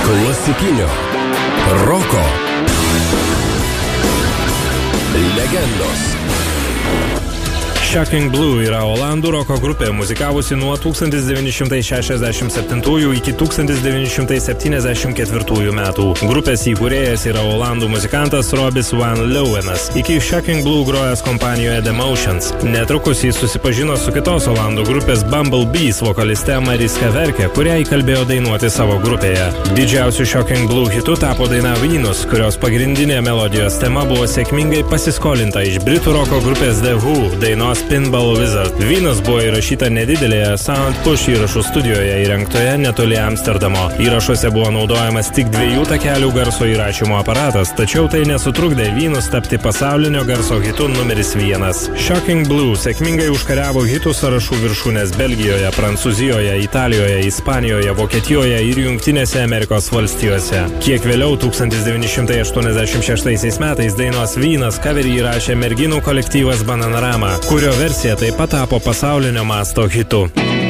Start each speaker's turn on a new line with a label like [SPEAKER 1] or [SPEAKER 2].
[SPEAKER 1] Klasikinio roko legendos. Shocking Blue yra olandų roko grupė, muzikavusi nuo 1967 iki 1974 metų. Grupės įkūrėjas yra olandų muzikantas Robis Van Leeuwenas, iki Shocking Blue grojęs kompanijoje The Motions. Netrukus jis susipažino su kitos olandų grupės Bumblebees vokaliste Mariska Verke, kurią įkalbėjo dainuoti savo grupėje. Didžiausiu Shocking Blue hitu tapo daina Venus, kurios pagrindinė melodijos tema buvo sėkmingai pasiskolinta iš britų roko grupės The Who dainos Pinball Wizard. Venus buvo įrašyta nedidelėje Sound Push įrašų studijoje įrengtoje netoli Amsterdamo. Įrašuose buvo naudojamas tik 2 takelių garso įrašymo aparatas, tačiau tai nesutrukdė Venus tapti pasaulinio garso hitu numeris 1. Shocking Blue sėkmingai užkariavo hitų sąrašų viršūnes Belgijoje, Prancūzijoje, Italijoje, Ispanijoje, Vokietijoje ir Jungtinėse Amerikos valstijose. Kiek vėliau 1986 metais dainos Venus coverį įrašė merginų kolektyvas Bananarama, kurio versija taip pat tapo pasaulinio masto hitu.